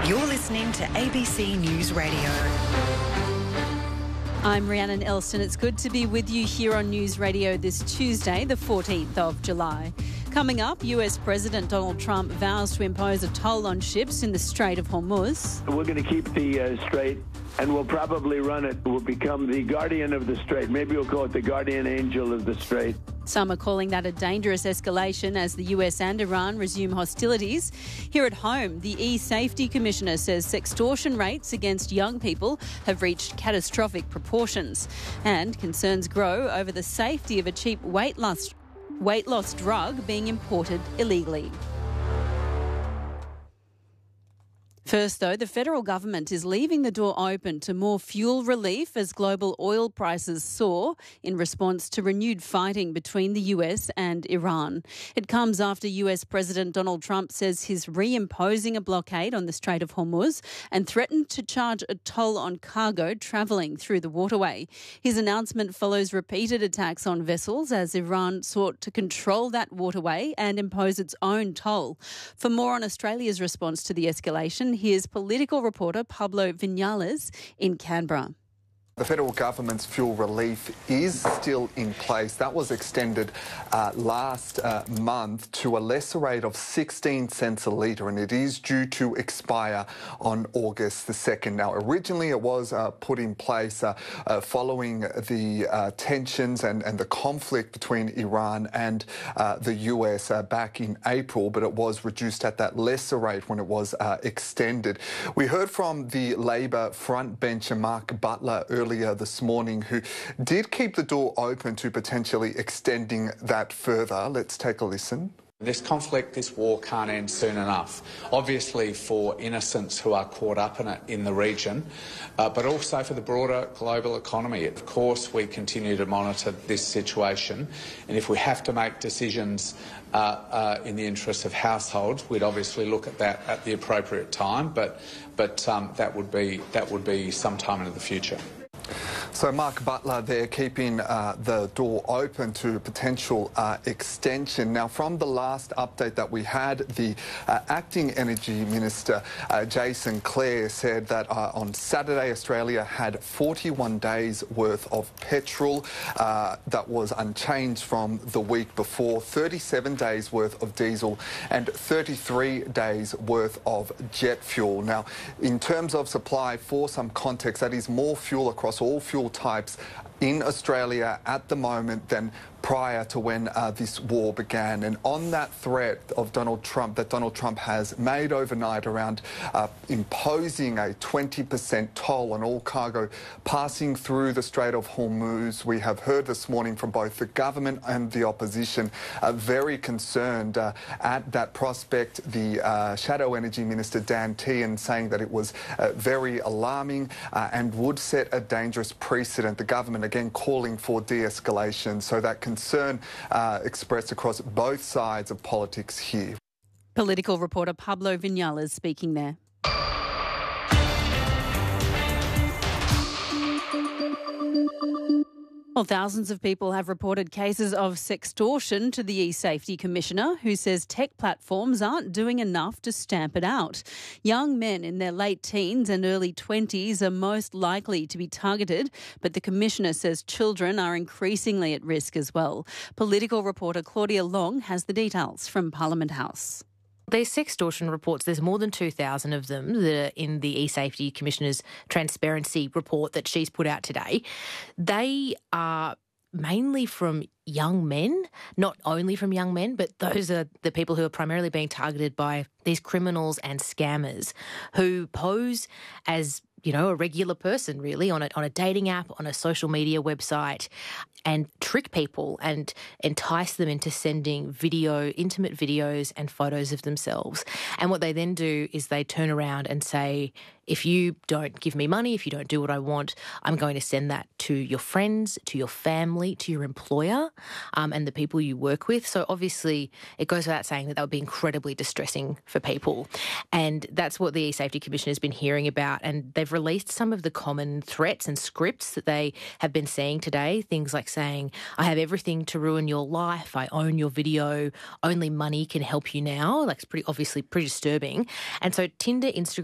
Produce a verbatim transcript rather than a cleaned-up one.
You're listening to A B C News Radio. I'm Rhiannon Elston. It's good to be with you here on News Radio this Tuesday, the fourteenth of July. Coming up, U S President Donald Trump vows to impose a toll on ships in the Strait of Hormuz. We're going to keep the uh, strait, and we'll probably run it. We'll become the guardian of the strait. Maybe we'll call it the guardian angel of the strait. Some are calling that a dangerous escalation as the U S and Iran resume hostilities. Here at home, the E-Safety Commissioner says sextortion rates against young people have reached catastrophic proportions. And concerns grow over the safety of a cheap weight loss, weight loss drug being imported illegally. First, though, the federal government is leaving the door open to more fuel relief as global oil prices soar in response to renewed fighting between the U S and Iran. It comes after U S President Donald Trump says he's reimposing a blockade on the Strait of Hormuz and threatened to charge a toll on cargo travelling through the waterway. His announcement follows repeated attacks on vessels as Iran sought to control that waterway and impose its own toll. For more on Australia's response to the escalation, here's political reporter Pablo Vinales in Canberra. The federal government's fuel relief is still in place. That was extended uh, last uh, month to a lesser rate of sixteen cents a litre, and it is due to expire on August the second. Now, originally it was uh, put in place uh, uh, following the uh, tensions and, and the conflict between Iran and uh, the U S uh, back in April, but it was reduced at that lesser rate when it was uh, extended. We heard from the Labor frontbencher Mark Butler earlier earlier this morning, who did keep the door open to potentially extending that further. Let's take a listen. This conflict, this war can't end soon enough, obviously for innocents who are caught up in it in the region, uh, but also for the broader global economy. Of course, we continue to monitor this situation, and if we have to make decisions uh, uh, in the interests of households, we'd obviously look at that at the appropriate time, but, but um, that would be, that would be sometime into the future. So Mark Butler there keeping uh, the door open to potential uh, extension. Now, from the last update that we had, the uh, Acting Energy Minister, uh, Jason Clare, said that uh, on Saturday, Australia had forty-one days worth of petrol uh, that was unchanged from the week before, thirty-seven days worth of diesel and thirty-three days worth of jet fuel. Now, in terms of supply, for some context, that is more fuel across all fuel types in Australia at the moment than prior to when uh, this war began. And on that threat of Donald Trump, that Donald Trump has made overnight around uh, imposing a twenty percent toll on all cargo passing through the Strait of Hormuz, we have heard this morning from both the government and the opposition uh, very concerned uh, at that prospect. The uh, Shadow Energy Minister, Dan Tehan, saying that it was uh, very alarming uh, and would set a dangerous precedent. The government again calling for de-escalation, so that concern uh, expressed across both sides of politics here. Political reporter Pablo Vinales speaking there. Well, thousands of people have reported cases of sextortion to the E-Safety Commissioner, who says tech platforms aren't doing enough to stamp it out. Young men in their late teens and early twenties are most likely to be targeted, but the Commissioner says children are increasingly at risk as well. Political reporter Claudia Long has the details from Parliament House. These sextortion reports, there's more than two thousand of them that are in the E-Safety Commissioner's transparency report that she's put out today. They are mainly from young men, not only from young men, but those are the people who are primarily being targeted by these criminals and scammers who pose as, you know, a regular person really on a, on a dating app, on a social media website, and trick people and entice them into sending video, intimate videos and photos of themselves. And what they then do is they turn around and say, if you don't give me money, if you don't do what I want, I'm going to send that to your friends, to your family, to your employer, um, and the people you work with. So obviously it goes without saying that that would be incredibly distressing for people. And that's what the E-Safety Commission has been hearing about. And they've released some of the common threats and scripts that they have been seeing today. Things like saying, I have everything to ruin your life, I own your video, only money can help you now. Like, it's pretty obviously pretty disturbing. And so Tinder, Instagram,